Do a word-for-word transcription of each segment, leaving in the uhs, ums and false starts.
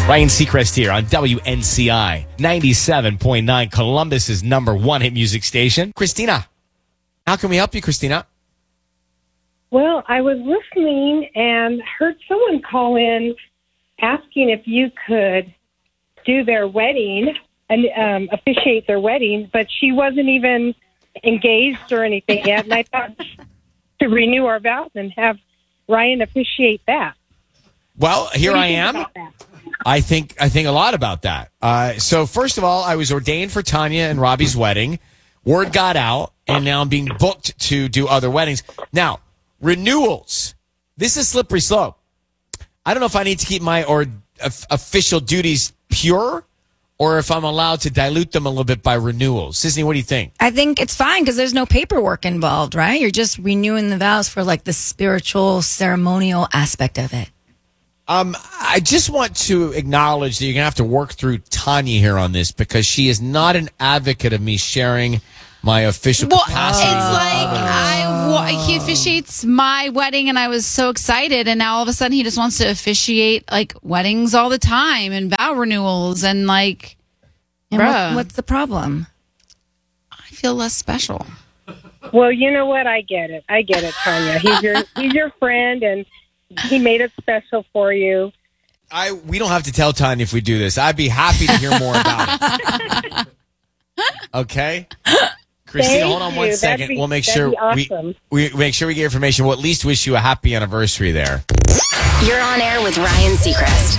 Ryan Seacrest here on W N C I ninety-seven point nine, Columbus's number one hit music station. Christina, how can we help you, Christina? Well, I was listening and heard someone call in asking if you could do their wedding and um, officiate their wedding, but she wasn't even engaged or anything yet. And I thought to renew our vows and have Ryan officiate that. Well, here What do I you think am. about that? I think I think a lot about that. Uh, so first of all, I was ordained for Tanya and Robbie's wedding. Word got out, and now I'm being booked to do other weddings. Now, renewals. This is slippery slope. I don't know if I need to keep my or of, official duties pure, or if I'm allowed to dilute them a little bit by renewals. Sisney, what do you think? I think it's fine because there's no paperwork involved, right? You're just renewing the vows for like the spiritual, ceremonial aspect of it. Um, I just want to acknowledge that you're going to have to work through Tanya here on this because she is not an advocate of me sharing my official Well, capacity. it's with like others. I, well, he officiates my wedding, and I was so excited, and now all of a sudden he just wants to officiate like weddings all the time and vow renewals, and like, And bruh, what, what's the problem? I feel less special. Well, you know what? I get it. I get it, Tanya. He's your he's your friend, and he made it special for you. I we don't have to tell Tanya if we do this. I'd be happy to hear more about it. Okay, Christina, Thank hold on one you. second. That'd be- we'll make that'd sure be awesome. we we make sure we get information. We'll at least wish you a happy anniversary there. You're on air with Ryan Seacrest.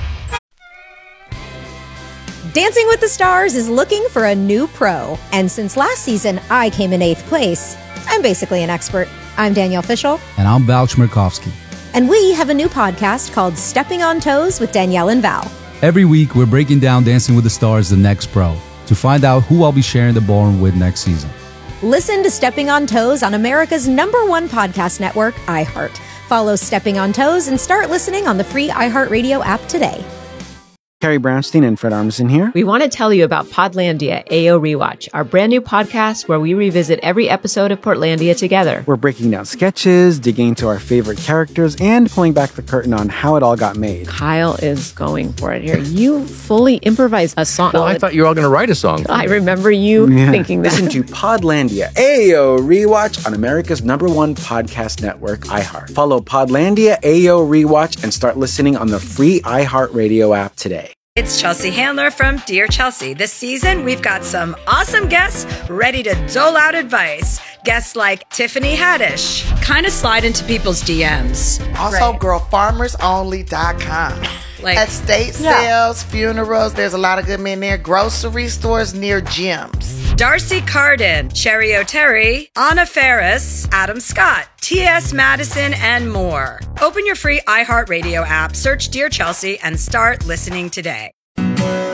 Dancing with the Stars is looking for a new pro. And since last season, I came in eighth place. I'm basically an expert. I'm Danielle Fishel. And I'm Val Chmerkovsky. And we have a new podcast called Stepping on Toes with Danielle and Val. Every week, we're breaking down Dancing with the Stars, the next pro, to find out who I'll be sharing the ballroom with next season. Listen to Stepping on Toes on America's number one podcast network, iHeart. Follow Stepping on Toes and start listening on the free iHeartRadio app today. Carrie Brownstein and Fred Armisen here. We want to tell you about Podlandia A O Rewatch, our brand new podcast where we revisit every episode of Portlandia together. We're breaking down sketches, digging into our favorite characters, and pulling back the curtain on how it all got made. Kyle is going for it here. You fully improvised a song. Well, I thought you were all going to write a song. I remember you Yeah. thinking that. Listen to Podlandia A O Rewatch on America's number one podcast network, iHeart. Follow Podlandia A O Rewatch and start listening on the free iHeartRadio app today. It's Chelsea Handler from Dear Chelsea. This season, we've got some awesome guests ready to dole out advice. Guests like Tiffany Haddish. Kind of slide into people's D Ms. Also, girl farmers only dot com. Like, estate yeah. sales, funerals, there's a lot of good men there. Grocery stores near gyms. Darcy Carden, Cherry O'Terry, Anna Ferris, Adam Scott, T S Madison, and more. Open your free iHeartRadio app, search Dear Chelsea, and start listening today.